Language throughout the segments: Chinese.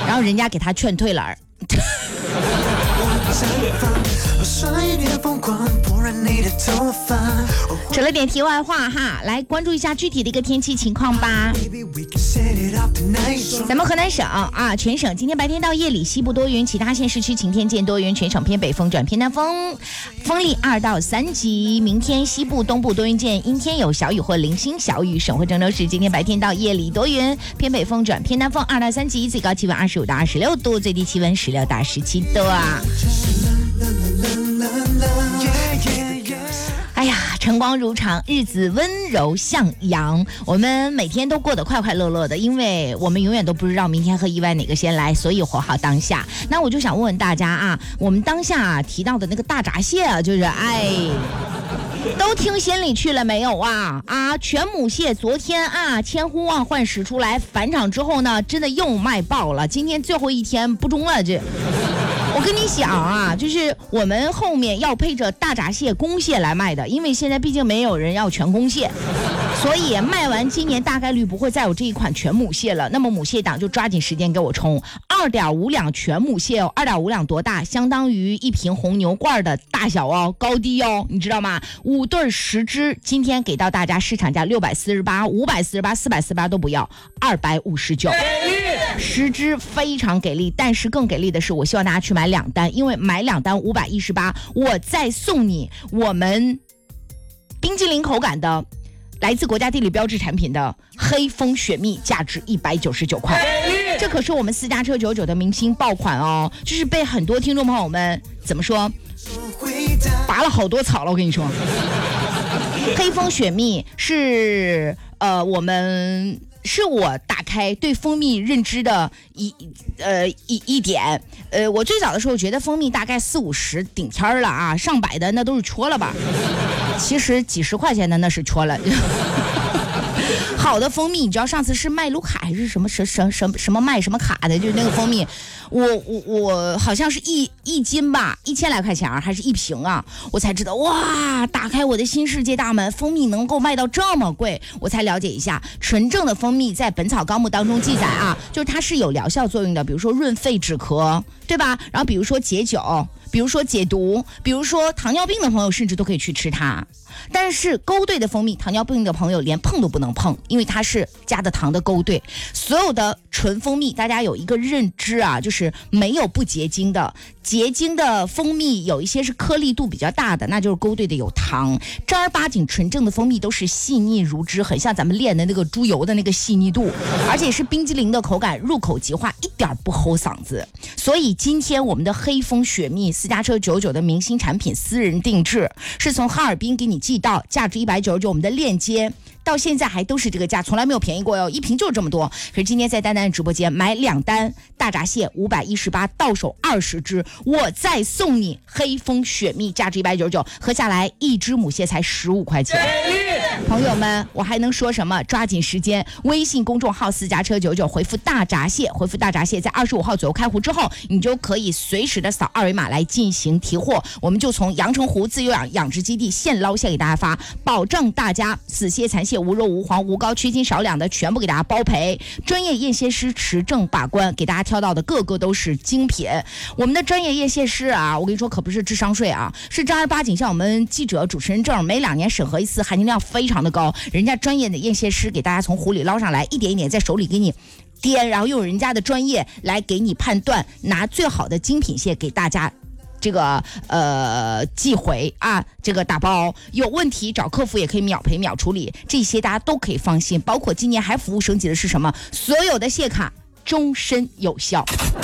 然后人家给他劝退了。扯了点题外话哈，来关注一下具体的一个天气情况吧。咱们河南省啊，全省今天白天到夜里西部多云，其他县市区晴天见多云，全省偏北风转偏南风，风力2到3级。明天西部东部多云见阴天有小雨或零星小雨。省会郑州市今天白天到夜里多云，偏北风转偏南风2到3级，最高气温25到26度，最低气温16到17度啊。哎呀，晨光如常，日子温柔向阳，我们每天都过得快快乐乐的，因为我们永远都不知道明天和意外哪个先来，所以活好当下。那我就想问问大家啊，我们当下提到的那个大闸蟹啊，就是都听心里去了没有啊？全母蟹昨天千呼万唤始出来返场之后呢，真的又卖爆了，今天最后一天不中了这。我跟你讲就是我们后面要配着大闸蟹、公蟹来卖的，因为现在毕竟没有人要全公蟹，所以卖完今年大概率不会再有这一款全母蟹了。那么母蟹党就抓紧时间给我冲2.5两全母蟹哦，2.5两多大？相当于一瓶红牛罐的大小哦，高低哦，你知道吗？5对10只，今天给到大家市场价648、548、448都不要，259。10只非常给力，但是更给力的是，我希望大家去买2单，因为买2单518，我再送你我们冰激凌口感的来自国家地理标志产品的黑蜂雪蜜，价值199块。这可是我们私家车99的明星爆款哦，就是被很多听众朋友们怎么说拔了好多草了，我跟你说。黑蜂雪蜜是我打开对蜂蜜认知的一点。我最早的时候觉得蜂蜜大概40-50顶天了上百的那都是戳了吧，其实几十块钱的那是戳了。好的蜂蜜，你知道上次是麦卢卡还是什么麦什么卡的，就是那个蜂蜜，我好像是一斤吧，1000来块钱还是1瓶我才知道哇，打开我的新世界大门，蜂蜜能够卖到这么贵，我才了解一下纯正的蜂蜜在《本草纲目》当中记载就是它是有疗效作用的，比如说润肺止咳，对吧？然后比如说解酒，比如说解毒，比如说糖尿病的朋友甚至都可以去吃它。但是勾兑的蜂蜜，糖尿病的朋友连碰都不能碰，因为它是加的糖的勾兑。所有的纯蜂蜜，大家有一个认知就是没有不结晶的。结晶的蜂蜜有一些是颗粒度比较大的，那就是勾兑的有糖。正儿八经纯正的蜂蜜都是细腻如脂，很像咱们炼的那个猪油的那个细腻度，而且是冰激凌的口感，入口即化，一点不齁嗓子。所以今天我们的黑蜂雪蜜私家车99的明星产品，私人定制，是从哈尔滨给你寄到，价值199，我们的链接到现在还都是这个价，从来没有便宜过哟，一瓶就是这么多。可是今天在丹丹直播间买2单大闸蟹518，到手20只，我再送你黑蜂雪蜜，价值199，合下来1只母蟹才15块钱。朋友们，我还能说什么？抓紧时间，微信公众号私家车99，回复大闸蟹，在25号左右开户之后，你就可以随时的扫2维码来进行提货。我们就从阳澄湖自由养殖基地现捞现给大家发，保证大家死蟹残蟹无肉无黄无膏缺斤少两的全部给大家包赔，专业验蟹师持证把关，给大家挑到的个个都是精品。我们的专业验蟹师我跟你说可不是智商税是正儿八经像我们记者主持人证，每2年审核一次，含金量非常的高。人家专业的验蟹师给大家从湖里捞上来，一点一点在手里给你掂，然后用人家的专业来给你判断，拿最好的精品蟹给大家这个寄回这个打包，有问题找客服也可以秒赔秒处理，这些大家都可以放心。包括今年还服务升级的是什么？所有的蟹卡终身有效，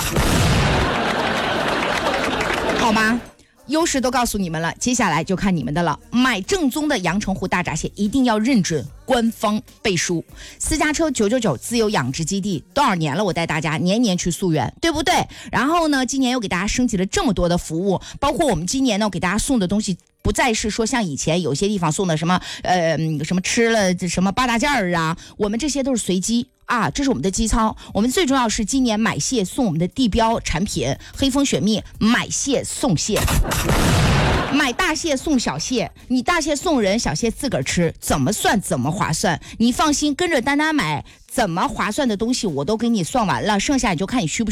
好吗？优势都告诉你们了，接下来就看你们的了。买正宗的阳澄湖大闸蟹一定要认准官方背书。私家车999自由养殖基地多少年了，我带大家年年去溯源，对不对？然后呢，今年又给大家升级了这么多的服务，包括我们今年呢给大家送的东西不再是说像以前有些地方送的什么什么吃了什么8大件我们这些都是随机这是我们的基操。我们最重要是今年买蟹送我们的地标产品黑蜂雪蜜，买蟹送蟹，买大蟹送小蟹，你大蟹送人，小蟹自个儿吃，怎么算怎么划算。你放心，跟着丹丹买，怎么划算的东西我都给你算完了，剩下你就看你需不需要